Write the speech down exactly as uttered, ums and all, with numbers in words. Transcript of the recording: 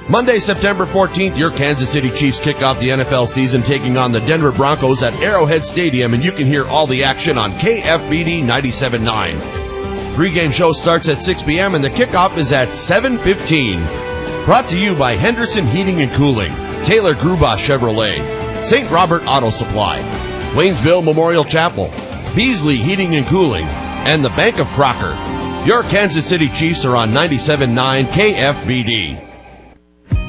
Monday, September fourteenth, your Kansas City Chiefs kick off the N F L season taking on the Denver Broncos at Arrowhead Stadium, and you can hear all the action on K F B D ninety-seven point nine. Pre-game show starts at six p.m. and the kickoff is at seven fifteen. Brought to you by Henderson Heating and Cooling, Taylor Grubauer Chevrolet, Saint Robert Auto Supply, Waynesville Memorial Chapel, Beasley Heating and Cooling, and the Bank of Crocker. Your Kansas City Chiefs are on ninety-seven point nine K F B D.